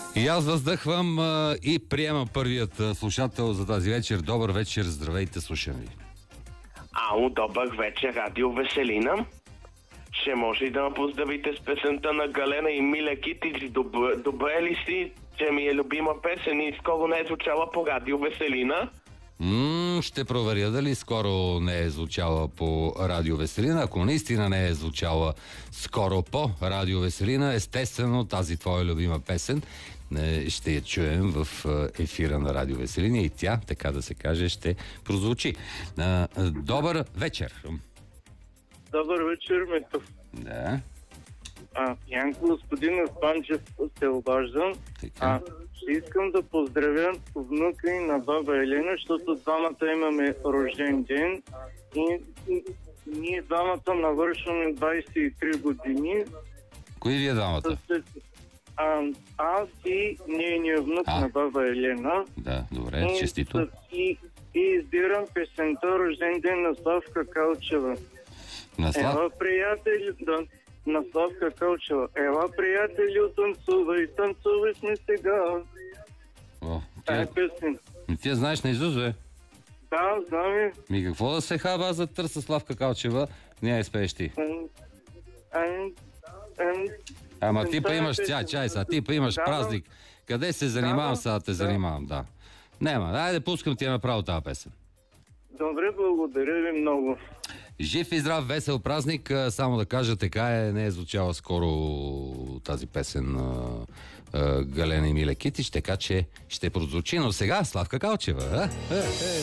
И аз въздъхвам и приемам първият слушател за тази вечер. Добър вечер, здравейте, слушам ви. Ало, добър вечер, Радио Веселина. Ще може и да ме поздравите с песента на Галена и Миле Китич. Добре ли си, че ми е любима песен и скоро не е звучала по Радио Веселина? Ще проверя дали скоро не е звучала по Радио Веселина. Ако наистина не е звучала скоро по Радио Веселина, естествено тази твоя любима песен ще я чуем в ефира на Радио Веселина и тя, така да се каже, ще прозвучи. Добър вечер! Добър вечер, Метов. Да. Янко, господин Панчев се обаждам. Ще искам да поздравя внука и на баба Елена, защото двамата имаме рожден ден и ние двамата навършваме 23 години. Кои вие двамата? Аз и нейния внук на баба Елена. Да, добре, честито. И избирам песента "Рожден ден" на Славка Калчева. Ела, приятели, на Славка Калчева. Ела, приятели, танцувай сме сега. Тая песен. Ти знаеш наизуст, бе? Да, знам. Ми какво да се хаба за търса Славка Калчева? Не я изпееш ти. Ама ти па имаш чай са, ти па имаш празник. Къде се занимавам сега, те занимавам, да. Нема, айде пускам ти направо тази песен. Добре, благодаря ви много. Жив и здрав, весел празник. Само да кажа, така не е звучала скоро тази песен Галена и Миле Китич, така че ще прозвучи. Но сега Славка Калчева.